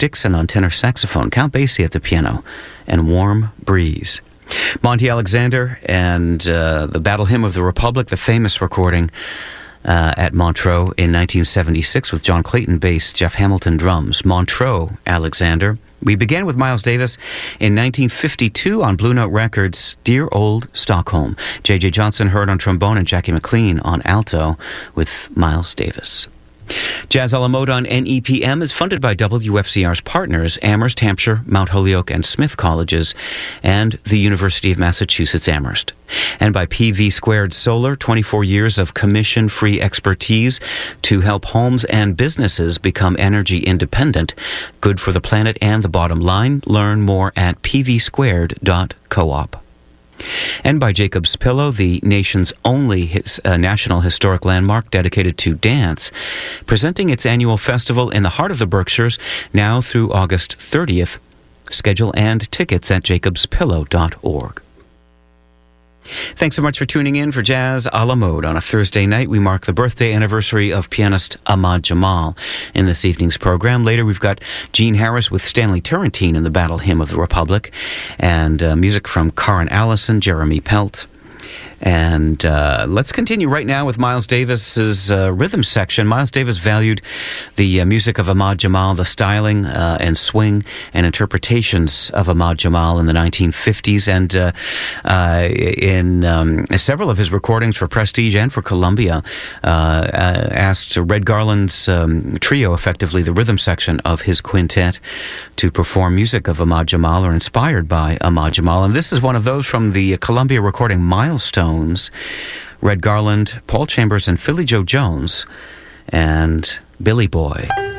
Dixon on tenor saxophone, Count Basie at the piano, and Warm Breeze. Monty Alexander and the Battle Hymn of the Republic, the famous recording at Montreux in 1976 with John Clayton bass, Jeff Hamilton drums. Montreux Alexander. We began with Miles Davis in 1952 on Blue Note Records' Dear Old Stockholm. J.J. Johnson heard on trombone and Jackie McLean on alto with Miles Davis. Jazz a la Mode on NEPM is funded by WFCR's partners, Amherst, Hampshire, Mount Holyoke, and Smith Colleges, and the University of Massachusetts Amherst. And by PV Squared Solar, 24 years of commission-free expertise to help homes and businesses become energy independent. Good for the planet and the bottom line. Learn more at pvsquared.coop. And by Jacob's Pillow, the nation's only national historic landmark dedicated to dance, presenting its annual festival in the heart of the Berkshires now through August 30th. Schedule and tickets at jacobspillow.org. Thanks so much for tuning in for Jazz a la Mode. On a Thursday night, we mark the birthday anniversary of pianist Ahmad Jamal in this evening's program. Later, we've got Gene Harris with Stanley Turrentine in the Battle Hymn of the Republic, and music from Karen Allison, Jeremy Pelt. And let's continue right now with Miles Davis's rhythm section. Miles Davis valued the music of Ahmad Jamal, the styling and swing and interpretations of Ahmad Jamal in the 1950s, and in several of his recordings for Prestige and for Columbia, asked Red Garland's trio, effectively the rhythm section of his quintet, to perform music of Ahmad Jamal or inspired by Ahmad Jamal. And this is one of those from the Columbia recording Milestone. Red Garland, Paul Chambers, and Philly Joe Jones, and Billy Boy.